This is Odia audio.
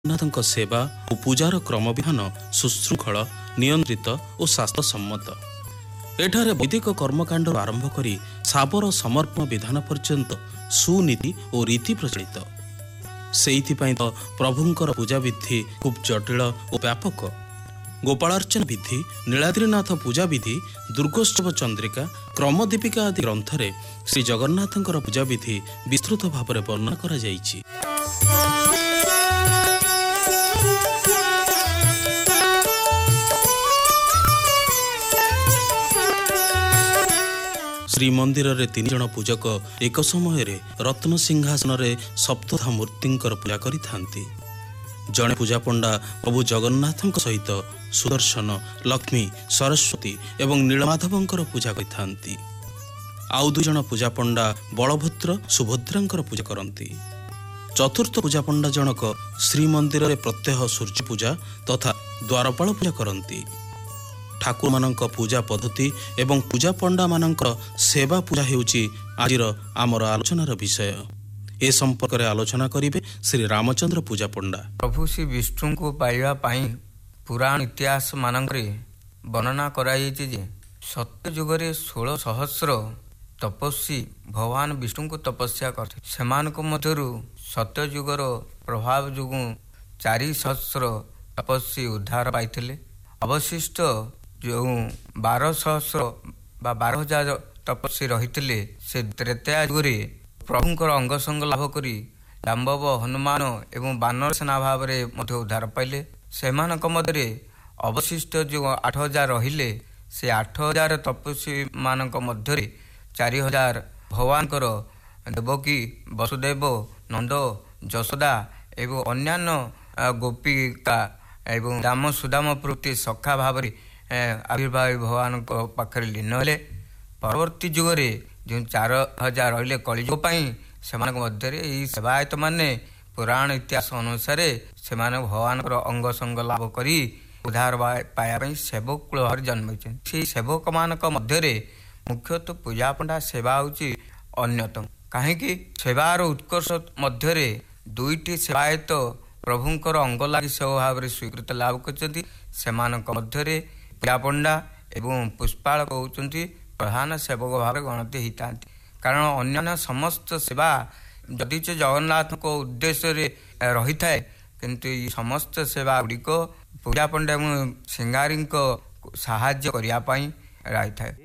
ଜଗନ୍ନାଥଙ୍କ ସେବା ଓ ପୂଜାର କ୍ରମବିଧାନ ସୁଶୃଙ୍ଖଳ, ନିୟନ୍ତ୍ରିତ ଓ ଶାସ୍ତ୍ରସମ୍ମତ। ଏଠାରେ ବୈଦିକ କର୍ମକାଣ୍ଡରୁ ଆରମ୍ଭ କରି ଶାବର ସମର୍ପଣ ବିଧାନ ପର୍ଯ୍ୟନ୍ତ ସୁନୀତି ଓ ରୀତି ପ୍ରଚଳିତ। ସେଇଥିପାଇଁ ତ ପ୍ରଭୁଙ୍କର ପୂଜାବିଧି ଖୁବ୍ ଜଟିଳ ଓ ବ୍ୟାପକ। ଗୋପାଳାର୍ଚ୍ଚନା ବିଧି, ନୀଳାଦ୍ରିନାଥ ପୂଜାବିଧି, ଦୁର୍ଗୋତ୍ସବ ଚନ୍ଦ୍ରିକା, କ୍ରମଦୀପିକା ଆଦି ଗ୍ରନ୍ଥରେ ଶ୍ରୀ ଜଗନ୍ନାଥଙ୍କର ପୂଜାବିଧି ବିସ୍ତୃତ ଭାବରେ ବର୍ଣ୍ଣନା କରାଯାଇଛି। ଶ୍ରୀମନ୍ଦିରରେ 3 ଜଣ ପୂଜକ ଏକ ସମୟରେ ରତ୍ନସିଂହାସନରେ ସପ୍ତଧା ମୂର୍ତ୍ତିଙ୍କର ପୂଜା କରିଥାନ୍ତି। ଜଣେ ପୂଜାପଣ୍ଡା ପ୍ରଭୁ ଜଗନ୍ନାଥଙ୍କ ସହିତ ସୁଦର୍ଶନ, ଲକ୍ଷ୍ମୀ, ସରସ୍ୱତୀ ଏବଂ ନୀଳମାଧବଙ୍କର ପୂଜା କରିଥାନ୍ତି। ଆଉ 2 ଜଣ ପୂଜାପଣ୍ଡା ବଳଭଦ୍ର, ସୁଭଦ୍ରାଙ୍କର ପୂଜା କରନ୍ତି। ଚତୁର୍ଥ ପୂଜାପଣ୍ଡା ଜଣକ ଶ୍ରୀମନ୍ଦିରରେ ପ୍ରତ୍ୟହ ସୂର୍ଯ୍ୟ ପୂଜା ତଥା ଦ୍ୱାରପାଳ ପୂଜା କରନ୍ତି। ଠାକୁରମାନଙ୍କ ପୂଜା ପଦ୍ଧତି ଏବଂ ପୂଜାପଣ୍ଡାମାନଙ୍କର ସେବା ପୂଜା ହେଉଛି ଆଜିର ଆମର ଆଲୋଚନାର ବିଷୟ। ଏ ସମ୍ପର୍କରେ ଆଲୋଚନା କରିବେ ଶ୍ରୀ ରାମଚନ୍ଦ୍ର ପୂଜାପଣ୍ଡା। ପ୍ରଭୁ ଶ୍ରୀ ବିଷ୍ଣୁଙ୍କୁ ପାଇବା ପାଇଁ ପୁରାଣ ଇତିହାସ ମାନଙ୍କରେ ବର୍ଣ୍ଣନା କରାଯାଇଛି ଯେ ସତ୍ୟ ଯୁଗରେ 16 ସହସ୍ର ତପସ୍ୱୀ ଭଗବାନ ବିଷ୍ଣୁଙ୍କୁ ତପସ୍ୟା କରିଥିଲେ। ସେମାନଙ୍କ ମଧ୍ୟରୁ ସତ୍ୟ ଯୁଗର ପ୍ରଭାବ ଯୋଗୁଁ 4 ସହସ୍ର ତପସ୍ୱୀ ଉଦ୍ଧାର ପାଇଥିଲେ। ଅବଶିଷ୍ଟ ଯେଉଁ 12 ସହସ୍ର ବା 12,000 ତପସ୍ୱୀ ରହିଥିଲେ, ସେ ତ୍ରେତୟା ଯୁଗରେ ପ୍ରଭୁଙ୍କର ଅଙ୍ଗସଙ୍ଗ ଲାଭ କରି ଜାମ୍ବବ, ହନୁମାନ ଏବଂ ବାନର ସେନା ଭାବରେ ମଧ୍ୟ ଉଦ୍ଧାର ପାଇଲେ। ସେମାନଙ୍କ ମଧ୍ୟରେ ଅବଶିଷ୍ଟ ଯେଉଁ 8,000 ରହିଲେ, ସେ 8,000 ତପସ୍ୱୀ ମାନଙ୍କ ମଧ୍ୟରେ 4,000 ଭଗବାନଙ୍କର ଦେବକୀ, ବସୁଦେବ, ନନ୍ଦ, ଯଶୋଦା ଏବଂ ଅନ୍ୟାନ୍ୟ ଗୋପିକା ଏବଂ ରାମ, ସୁଦାମ ପ୍ରଭୃତି ସଖା ଭାବରେ ଆବିର୍ଭାବ ଭଗବାନଙ୍କ ପାଖରେ ଲୀନ ହେଲେ। ପରବର୍ତ୍ତୀ ଯୁଗରେ ଯେଉଁ 4,000 ରହିଲେ କଳିଯୁଗ ପାଇଁ, ସେମାନଙ୍କ ମଧ୍ୟରେ ଏହି ସେବାୟତ ମାନେ ପୁରାଣ ଇତିହାସ ଅନୁସାରେ ସେମାନେ ଭଗବାନଙ୍କର ଅଙ୍ଗସଙ୍ଗ ଲାଭ କରି ଉଦ୍ଧାର ପାଇବା ପାଇଁ ସେବକ କୂଳ ଭାବରେ ଜନ୍ମ ହୋଇଛନ୍ତି। ସେହି ସେବକମାନଙ୍କ ମଧ୍ୟରେ ମୁଖ୍ୟତଃ ପୂଜାପଣ୍ଡା ସେବା ହେଉଛି ଅନ୍ୟତମ। କାହିଁକି? ସେବାର ଉତ୍କର୍ଷ ମଧ୍ୟରେ 2ଟି ସେବାୟତ ପ୍ରଭୁଙ୍କର ଅଙ୍ଗ ଲାଗି ସେବକ ଭାବରେ ସ୍ୱୀକୃତ ଲାଭ କରିଛନ୍ତି। ସେମାନଙ୍କ ମଧ୍ୟରେ ପୂଜାପଣ୍ଡା ଏବଂ ପୁଷ୍ପାଳକ ହେଉଛନ୍ତି ପ୍ରଧାନ ସେବକ ଭାବରେ ଗଣତି ହୋଇଥାନ୍ତି। କାରଣ ଅନ୍ୟାନ୍ୟ ସମସ୍ତ ସେବା ଯଦିଚ ଜଗନ୍ନାଥଙ୍କ ଉଦ୍ଦେଶ୍ୟରେ ରହିଥାଏ, କିନ୍ତୁ ଏହି ସମସ୍ତ ସେବା ଗୁଡ଼ିକ ପୂଜାପଣ୍ଡା ଏବଂ ସିଙ୍ଗାରୀଙ୍କ ସାହାଯ୍ୟ କରିବା ପାଇଁ ରହିଥାଏ।